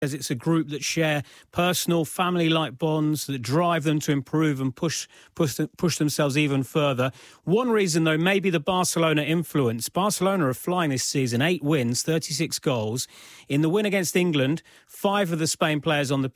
As it's a group that share personal, family-like bonds that drive them to improve and push themselves even further. One reason, though, may be the Barcelona influence. Barcelona are flying this season, 8 wins, 36 goals. In the win against England, 5 of the Spain players on the